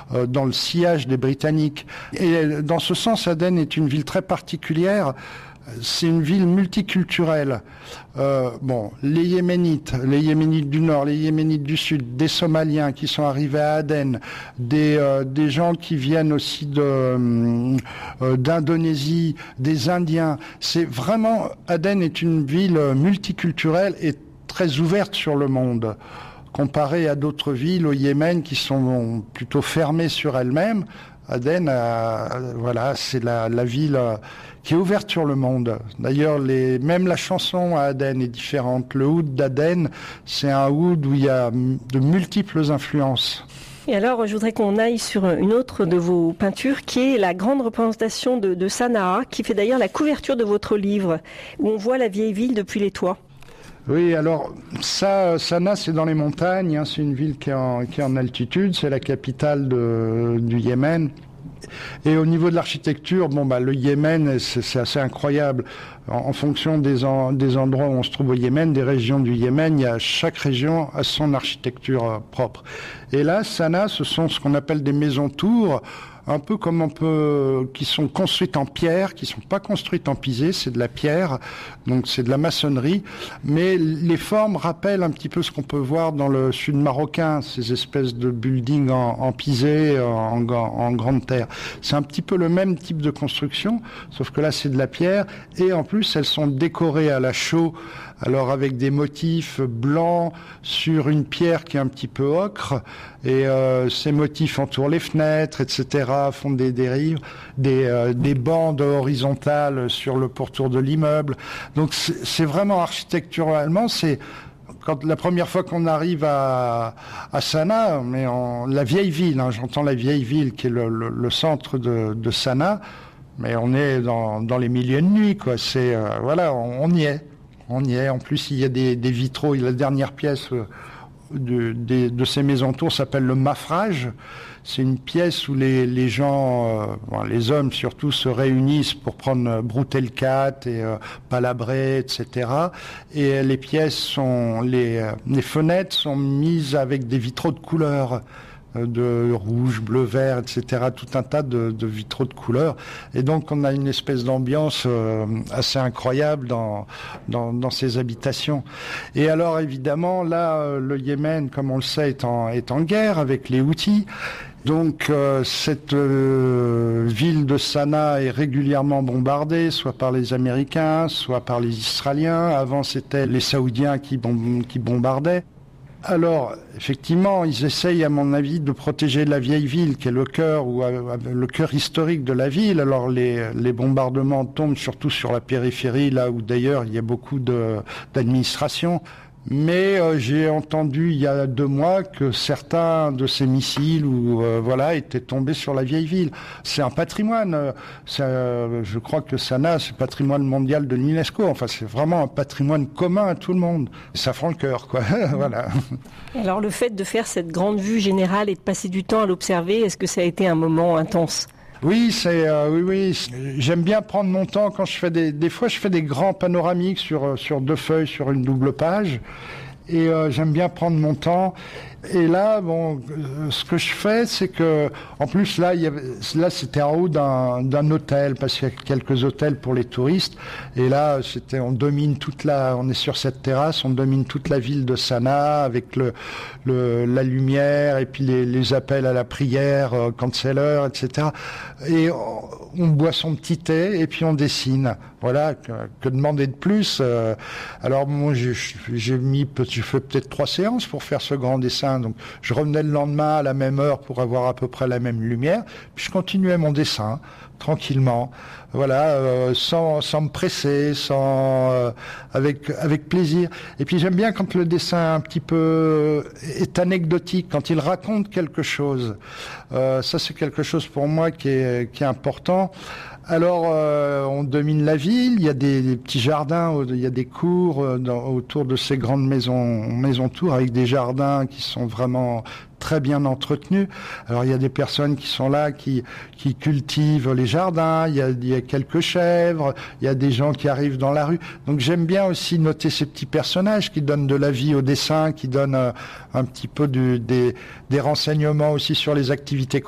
dans le sillage des Britanniques. Et dans ce sens, Aden est une ville très particulière. C'est une ville multiculturelle. Les Yéménites du Nord, les Yéménites du Sud, des Somaliens qui sont arrivés à Aden, des gens qui viennent aussi d'Indonésie, des Indiens. C'est vraiment, Aden est une ville multiculturelle et très ouverte sur le monde, comparée à d'autres villes au Yémen qui sont plutôt fermées sur elles-mêmes. Aden, c'est la ville qui est ouverte sur le monde. D'ailleurs, même la chanson à Aden est différente. Le oud d'Aden, c'est un oud où il y a de multiples influences. Et alors, je voudrais qu'on aille sur une autre de vos peintures, qui est la grande représentation de Sanaa, qui fait d'ailleurs la couverture de votre livre, où on voit la vieille ville depuis les toits. Oui, alors Sanaa, c'est dans les montagnes, hein, c'est une ville qui est en altitude, c'est la capitale du Yémen. Et au niveau de l'architecture, le Yémen, c'est assez incroyable. En fonction des endroits où on se trouve au Yémen, des régions du Yémen, chaque région a son architecture propre. Et là, Sanaa, ce sont ce qu'on appelle des maisons-tours, un peu comme qui sont construites en pierre, qui sont pas construites en pisé, c'est de la pierre, donc c'est de la maçonnerie, mais les formes rappellent un petit peu ce qu'on peut voir dans le sud marocain, ces espèces de buildings en pisé, en grande terre. C'est un petit peu le même type de construction, sauf que là c'est de la pierre, et en plus elles sont décorées à la chaux, alors avec des motifs blancs sur une pierre qui est un petit peu ocre, et ces motifs entourent les fenêtres, etc., font des dérives, des bandes horizontales sur le pourtour de l'immeuble. Donc c'est vraiment architecturalement, c'est quand la première fois qu'on arrive à Sanaa, mais la vieille ville, hein, j'entends la vieille ville qui est le centre de Sanaa, mais on est dans les milieux de nuit, quoi. C'est on y est. On y est. En plus, il y a des vitraux. La dernière pièce de ces maisons-tours s'appelle le mafrage. C'est une pièce où les gens, les hommes surtout, se réunissent pour brouter le cat et palabrer, etc. Et les fenêtres sont mises avec des vitraux de couleurs. De rouge, bleu, vert, etc., tout un tas de vitraux de couleurs. Et donc, on a une espèce d'ambiance assez incroyable dans ces habitations. Et alors, évidemment, là, le Yémen, comme on le sait, est en guerre avec les Houthis. Donc, cette ville de Sanaa est régulièrement bombardée, soit par les Américains, soit par les Israéliens. Avant, c'était les Saoudiens qui bombardaient. Alors, effectivement, ils essayent, à mon avis, de protéger la vieille ville, qui est le cœur historique de la ville. Alors, les bombardements tombent surtout sur la périphérie, là où d'ailleurs il y a beaucoup d'administration. Mais j'ai entendu il y a 2 mois que certains de ces missiles étaient tombés sur la vieille ville. C'est un patrimoine. Je crois que Sanaa, c'est patrimoine mondial de l'UNESCO. Enfin, c'est vraiment un patrimoine commun à tout le monde. Ça fend le cœur, quoi. Voilà. Alors, le fait de faire cette grande vue générale et de passer du temps à l'observer, est-ce que ça a été un moment intense ? Oui, oui. J'aime bien prendre mon temps quand je fais des fois je fais des grands panoramiques sur 2 feuilles, sur une double page. Et j'aime bien prendre mon temps. Et là, ce que je fais, c'est que, en plus, là, c'était en haut d'un hôtel, parce qu'il y a quelques hôtels pour les touristes. Et là, on domine on est sur cette terrasse, on domine toute la ville de Sanaa avec la lumière et puis les appels à la prière quand c'est l'heure, etc. Et on boit son petit thé et puis on dessine. Voilà, que demander de plus. Alors moi, j'ai fait peut-être 3 séances pour faire ce grand dessin. Donc je revenais le lendemain à la même heure pour avoir à peu près la même lumière. Puis je continuais mon dessin tranquillement. Voilà, sans me presser, avec plaisir. Et puis j'aime bien quand le dessin un petit peu est anecdotique, quand il raconte quelque chose. Ça c'est quelque chose pour moi qui est important. Alors, on domine la ville, il y a des petits jardins, il y a des cours autour de ces grandes maisons-tours avec des jardins qui sont vraiment très bien entretenus. Alors, il y a des personnes qui sont là, qui cultivent les jardins, il y a quelques chèvres, il y a des gens qui arrivent dans la rue. Donc, j'aime bien aussi noter ces petits personnages qui donnent de la vie au dessin, qui donnent un petit peu des renseignements aussi sur les activités